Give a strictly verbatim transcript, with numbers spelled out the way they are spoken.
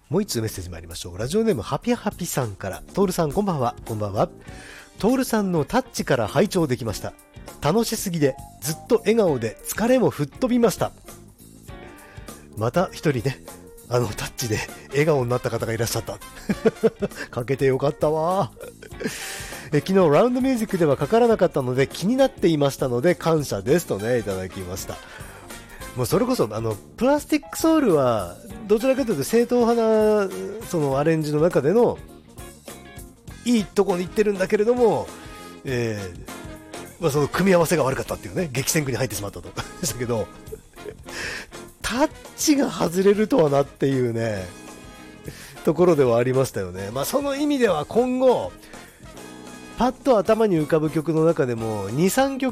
もう一通メッセージ参りましょう。ラジオネームハピハピさんから。トールさんこんばんは。こんばんは。トールさんのタッチから拝聴できました。楽しすぎでずっと笑顔で疲れも吹っ飛びました。また一人ね、あのタッチで笑顔になった方がいらっしゃったかけてよかったわえ昨日ラウンドミュージックではかからなかったので気になっていましたので感謝ですとねいただきました。もうそれこそあのプラスティックソウルはどちらかというと正統派なそのアレンジの中でのいいところに行ってるんだけれども、えーまあ、その組み合わせが悪かったっていうね、激戦区に入ってしまったとでしたけど、タッチが外れるとはなっていうねところではありましたよね。まあその意味では今後パッと頭に浮かぶ曲の中でも にさん 曲